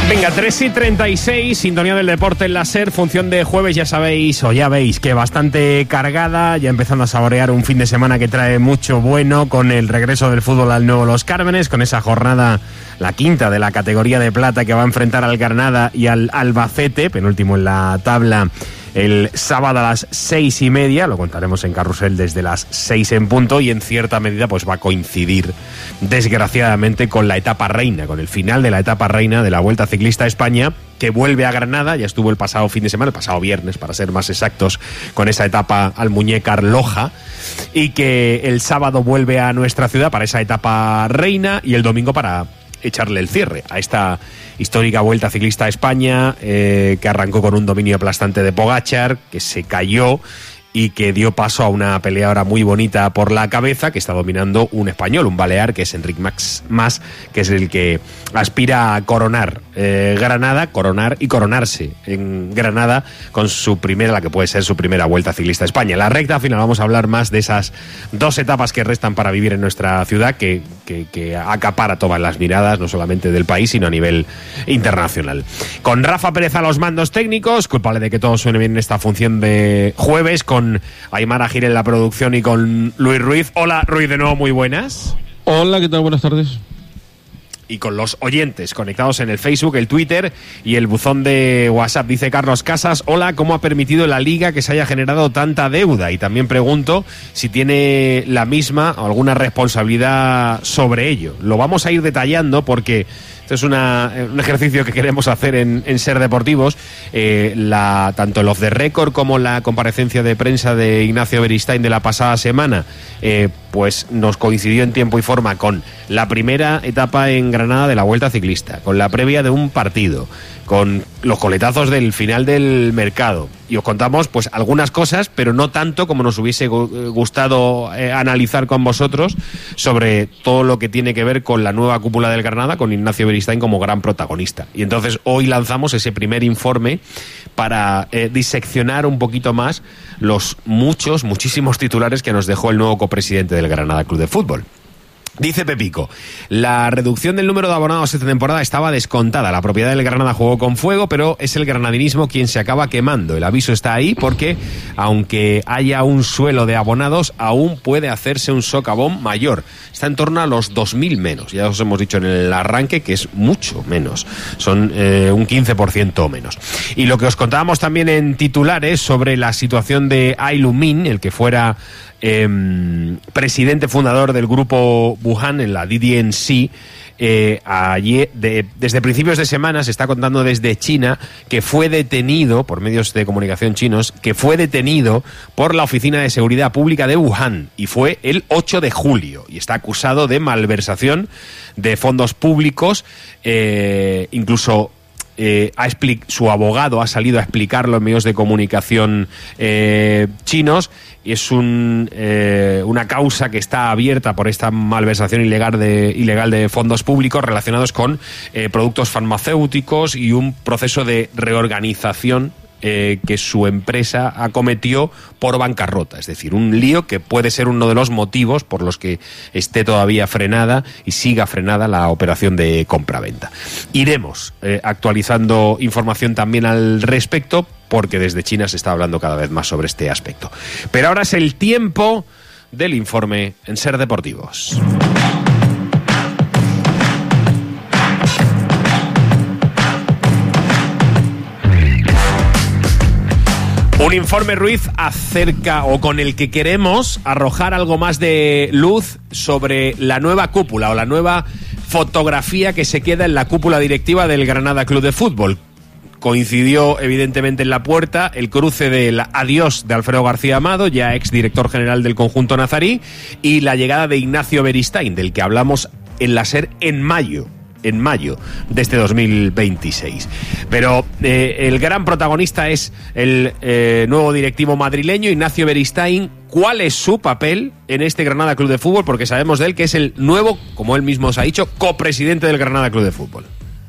Venga, 3:36, sintonía del deporte en la SER, función de jueves, ya sabéis, o ya veis que bastante cargada, ya empezando a saborear un fin de semana que trae mucho bueno, con el regreso del fútbol al nuevo Los Cármenes, con esa jornada, la quinta de la categoría de plata, que va a enfrentar al Granada y al Albacete, penúltimo en la tabla, el sábado a las 6:30, lo contaremos en Carrusel desde las 6 en punto, y en cierta medida pues va a coincidir, desgraciadamente, con la etapa reina, con el final de la etapa reina de la Vuelta Ciclista a España, que vuelve a Granada. Ya estuvo el pasado fin de semana, el pasado viernes, para ser más exactos, con esa etapa Almuñécar Loja, y que el sábado vuelve a nuestra ciudad para esa etapa reina, y el domingo para echarle el cierre a esta histórica Vuelta Ciclista a España, que arrancó con un dominio aplastante de Pogačar, que se cayó y que dio paso a una pelea ahora muy bonita por la cabeza, que está dominando un español, un balear, que es Enric Mas, que es el que aspira a coronar Granada, coronar y coronarse en Granada con su primera, la que puede ser su primera Vuelta Ciclista a España. En la recta final vamos a hablar más de esas dos etapas que restan para vivir en nuestra ciudad, que acapara todas las miradas, no solamente del país, sino a nivel internacional. Con Rafa Pérez a los mandos técnicos, culpable de que todo suene bien en esta función de jueves, con Aymar Agir en la producción y con Luis Ruiz. Hola, Ruiz, de nuevo, muy buenas. Hola, ¿qué tal? Buenas tardes. Y con los oyentes conectados en el Facebook, el Twitter y el buzón de WhatsApp. Dice Carlos Casas: hola, ¿cómo ha permitido la Liga que se haya generado tanta deuda? Y también pregunto si tiene la misma o alguna responsabilidad sobre ello. Lo vamos a ir detallando porque esto es un ejercicio que queremos hacer en Ser Deportivos. Tanto el off the record como la comparecencia de prensa de Ignacio Beristain de la pasada semana, pues nos coincidió en tiempo y forma con la primera etapa en Granada de la Vuelta Ciclista, con la previa de un partido, con los coletazos del final del mercado. Y os contamos pues algunas cosas, pero no tanto como nos hubiese gustado analizar con vosotros, sobre todo lo que tiene que ver con la nueva cúpula del Granada, con Ignacio Beristain como gran protagonista. Y entonces hoy lanzamos ese primer informe para diseccionar un poquito más los muchísimos titulares que nos dejó el nuevo copresidente del Granada Club de Fútbol. Dice Pepico: la reducción del número de abonados esta temporada estaba descontada. La propiedad del Granada jugó con fuego, pero es el granadinismo quien se acaba quemando. El aviso está ahí porque, aunque haya un suelo de abonados, aún puede hacerse un socavón mayor. Está en torno a los 2.000 menos. Ya os hemos dicho en el arranque que es mucho menos. Son un 15% menos. Y lo que os contábamos también en titulares sobre la situación de Ailumin, el que fuera presidente fundador del grupo Wuhan en la DDNC, allí desde principios de semana se está contando desde China que fue detenido por medios de comunicación chinos, que fue detenido por la Oficina de Seguridad Pública de Wuhan, y fue el 8 de julio, y está acusado de malversación de fondos públicos. Incluso su abogado ha salido a explicarlo en medios de comunicación chinos. Es una causa que está abierta por esta malversación ilegal de fondos públicos relacionados con productos farmacéuticos y un proceso de reorganización que su empresa acometió por bancarrota. Es decir, un lío que puede ser uno de los motivos por los que esté todavía frenada y siga frenada la operación de compraventa. Iremos actualizando información también al respecto, porque desde China se está hablando cada vez más sobre este aspecto. Pero ahora es el tiempo del informe en Ser Deportivos. Un informe, Ruiz, acerca o con el que queremos arrojar algo más de luz sobre la nueva cúpula o la nueva fotografía que se queda en la cúpula directiva del Granada Club de Fútbol. Coincidió evidentemente en la puerta el cruce del adiós de Alfredo García Amado, ya exdirector general del conjunto nazarí, y la llegada de Ignacio Beristain, del que hablamos en la SER en mayo de este 2026. Pero el gran protagonista es el nuevo directivo madrileño, Ignacio Beristain. ¿Cuál es su papel en este Granada Club de Fútbol? Porque sabemos de él que es el nuevo, como él mismo os ha dicho, copresidente del Granada Club de Fútbol.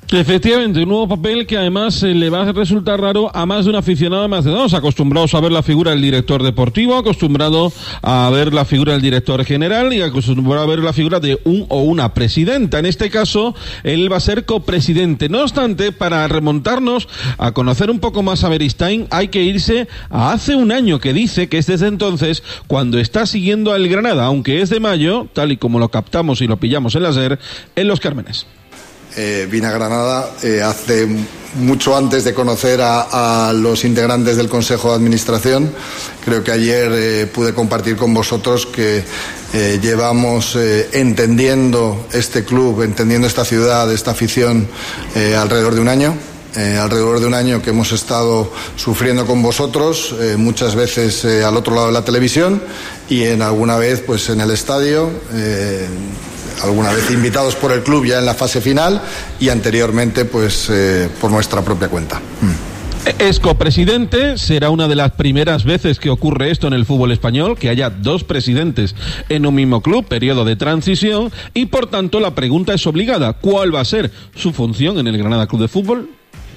Efectivamente, un nuevo papel que además le va a resultar raro a más de un aficionado, más de dos, acostumbrados a ver la figura del director deportivo, acostumbrado a ver la figura del director general y acostumbrado a ver la figura de un o una presidenta. En este caso, él va a ser copresidente. No obstante, para remontarnos a conocer un poco más a Beristain, hay que irse a hace un año, que dice que es desde entonces cuando está siguiendo al Granada, aunque es de mayo, tal y como lo captamos y lo pillamos en la SER, en Los Cármenes. Vine a Granada hace mucho antes de conocer a los integrantes del Consejo de Administración. Creo que ayer pude compartir con vosotros que llevamos entendiendo este club, entendiendo esta ciudad, esta afición, alrededor de un año. Alrededor de un año que hemos estado sufriendo con vosotros, muchas veces al otro lado de la televisión y en alguna vez pues en el estadio, alguna vez invitados por el club ya en la fase final y anteriormente pues por nuestra propia cuenta. Es copresidente, será una de las primeras veces que ocurre esto en el fútbol español, que haya dos presidentes en un mismo club, periodo de transición, y por tanto la pregunta es obligada: ¿cuál va a ser su función en el Granada Club de Fútbol?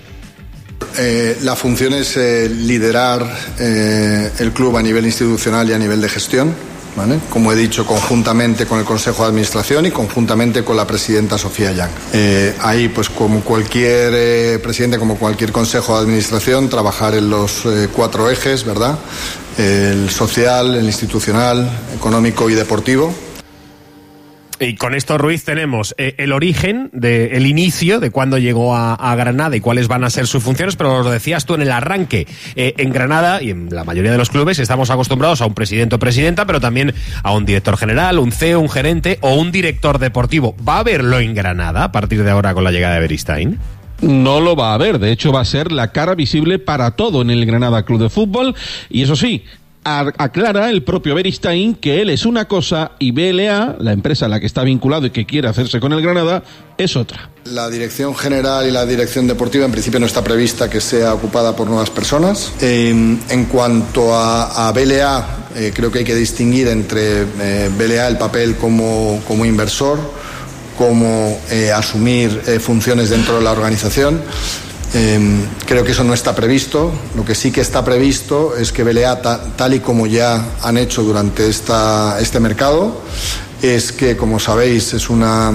La función es liderar el club a nivel institucional y a nivel de gestión, ¿vale? Como he dicho, conjuntamente con el Consejo de Administración y conjuntamente con la presidenta Sofía Yang. Ahí, pues como cualquier presidente, como cualquier Consejo de Administración, trabajar en los 4 ejes, ¿verdad? El social, el institucional, económico y deportivo. Y con esto, Ruiz, tenemos el origen, el inicio de cuándo llegó a Granada y cuáles van a ser sus funciones, pero lo decías tú en el arranque. En Granada y en la mayoría de los clubes estamos acostumbrados a un presidente o presidenta, pero también a un director general, un CEO, un gerente o un director deportivo. ¿Va a haberlo en Granada a partir de ahora con la llegada de Beristain? No lo va a haber, de hecho va a ser la cara visible para todo en el Granada Club de Fútbol, y eso sí, aclara el propio Beristain que él es una cosa y BLA, la empresa a la que está vinculado y que quiere hacerse con el Granada, es otra. La dirección general y la dirección deportiva en principio no está prevista que sea ocupada por nuevas personas. En cuanto a BLA, creo que hay que distinguir entre BLA, el papel como inversor, como asumir funciones dentro de la organización. Creo que eso no está previsto. Lo que sí que está previsto es que BLA, tal y como ya han hecho durante este mercado, es que, como sabéis, es una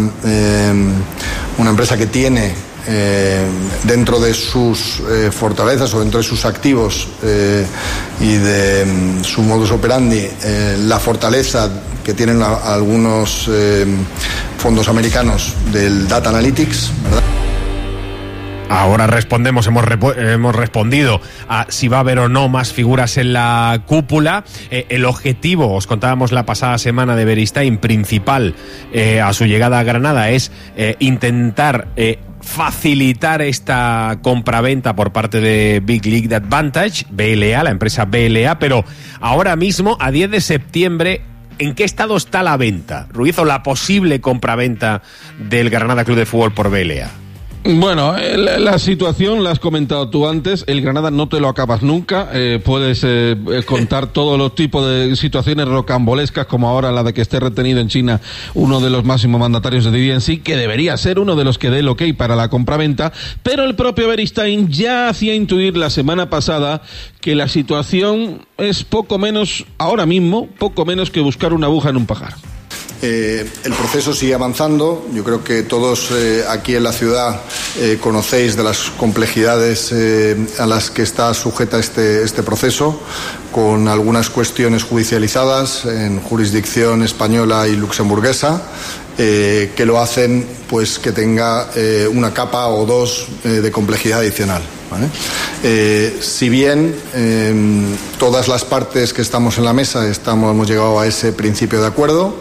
empresa que tiene dentro de sus fortalezas o dentro de sus activos y de su modus operandi la fortaleza que tienen algunos fondos americanos del Data Analytics, ¿verdad? Ahora respondemos, hemos respondido a si va a haber o no más figuras en la cúpula. El objetivo, os contábamos la pasada semana, de Beristain principal a su llegada a Granada es intentar facilitar esta compraventa por parte de Big League Advantage, BLA, la empresa BLA, pero ahora mismo, a 10 de septiembre, ¿en qué estado está la venta, Ruiz, o la posible compraventa del Granada Club de Fútbol por BLA? Bueno, la situación la has comentado tú antes. El Granada no te lo acabas nunca. Puedes contar todos los tipos de situaciones rocambolescas, como ahora la de que esté retenido en China uno de los máximos mandatarios de DNC, que debería ser uno de los que dé el ok para la compraventa. Pero el propio Beristain ya hacía intuir la semana pasada que la situación es poco menos, ahora mismo, poco menos que buscar una aguja en un pajar. El proceso sigue avanzando. Yo creo que todos aquí en la ciudad conocéis de las complejidades a las que está sujeta este proceso, con algunas cuestiones judicializadas en jurisdicción española y luxemburguesa, que lo hacen pues que tenga una capa o dos de complejidad adicional, ¿vale? Si bien todas las partes que estamos en la mesa hemos llegado a ese principio de acuerdo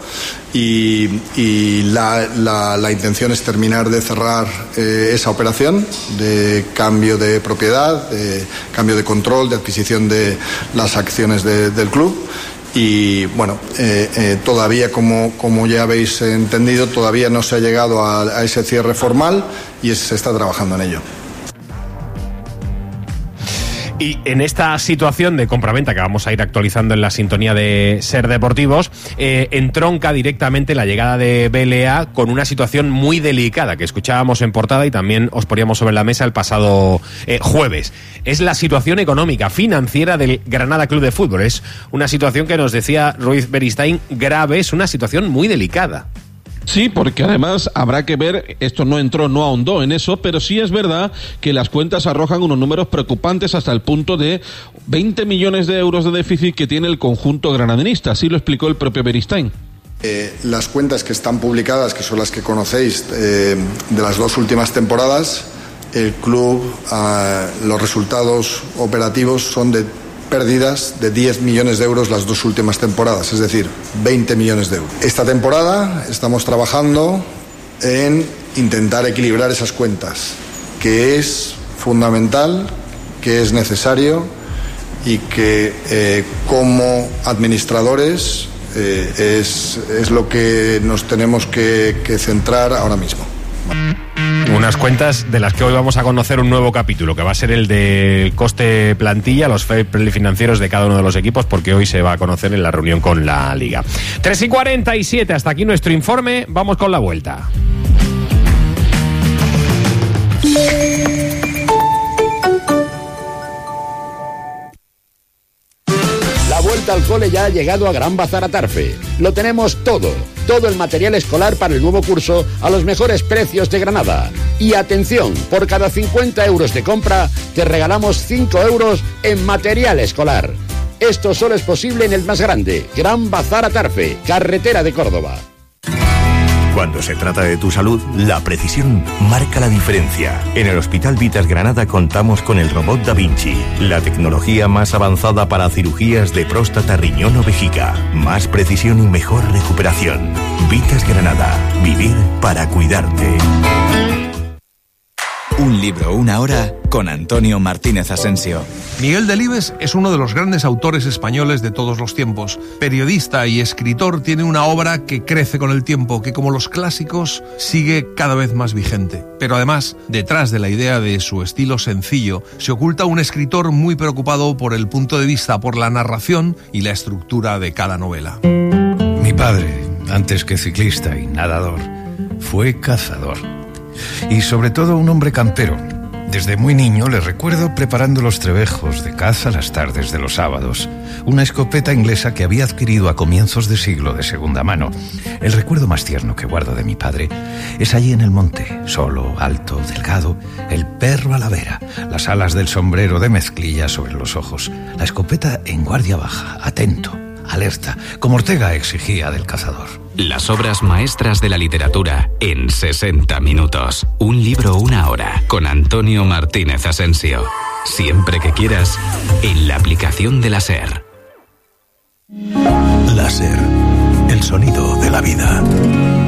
y la intención es terminar de cerrar esa operación de cambio de propiedad, de cambio de control, de adquisición de las acciones del club. Y bueno, todavía, como ya habéis entendido, todavía no se ha llegado a ese cierre formal y se está trabajando en ello. Y en esta situación de compraventa que vamos a ir actualizando en la sintonía de Ser Deportivos, entronca directamente la llegada de BLA con una situación muy delicada que escuchábamos en portada y también os poníamos sobre la mesa el pasado jueves. Es la situación económica, financiera del Granada Club de Fútbol. Es una situación que nos decía Ruiz Beristain grave, es una situación muy delicada. Sí, porque además habrá que ver, esto no ahondó en eso, pero sí es verdad que las cuentas arrojan unos números preocupantes hasta el punto de 20 millones de euros de déficit que tiene el conjunto granadinista, así lo explicó el propio Beristain. Las cuentas que están publicadas, que son las que conocéis de las 2 últimas temporadas, el club, los resultados operativos son de pérdidas de 10 millones de euros las 2 últimas temporadas, es decir, 20 millones de euros. Esta temporada estamos trabajando en intentar equilibrar esas cuentas, que es fundamental, que es necesario y que como administradores es lo que nos tenemos que centrar ahora mismo. Unas cuentas de las que hoy vamos a conocer un nuevo capítulo, que va a ser el del coste plantilla, los fair play financieros de cada uno de los equipos, porque hoy se va a conocer en la reunión con la Liga. 3:47, hasta aquí nuestro informe, vamos con la vuelta. La vuelta al cole ya ha llegado a Gran Bazar Atarfe. Lo tenemos todo el material escolar para el nuevo curso a los mejores precios de Granada. Y atención, por cada 50 euros de compra te regalamos 5 euros en material escolar. Esto solo es posible en el más grande, Gran Bazar Atarfe, carretera de Córdoba. Cuando se trata de tu salud, la precisión marca la diferencia. En el Hospital Vitas Granada contamos con el robot Da Vinci, la tecnología más avanzada para cirugías de próstata, riñón o vejiga. Más precisión y mejor recuperación. Vitas Granada. Vivir para cuidarte. Un libro, una hora, con Antonio Martínez Asensio. Miguel Delibes es uno de los grandes autores españoles de todos los tiempos. Periodista y escritor, tiene una obra que crece con el tiempo, que como los clásicos sigue cada vez más vigente. Pero además, detrás de la idea de su estilo sencillo, se oculta un escritor muy preocupado por el punto de vista, por la narración y la estructura de cada novela. Mi padre, antes que ciclista y nadador, fue cazador. Y sobre todo un hombre campero. Desde muy niño le recuerdo preparando los trebejos de caza las tardes de los sábados. Una escopeta inglesa que había adquirido a comienzos de siglo de segunda mano. El recuerdo más tierno que guardo de mi padre es allí en el monte, solo, alto, delgado, el perro a la vera, las alas del sombrero de mezclilla sobre los ojos, la escopeta en guardia baja, atento, alerta, como Ortega exigía del cazador. Las obras maestras de la literatura en 60 minutos. Un libro, una hora, con Antonio Martínez Asensio. Siempre que quieras, en la aplicación de la SER. La SER, el sonido de la vida.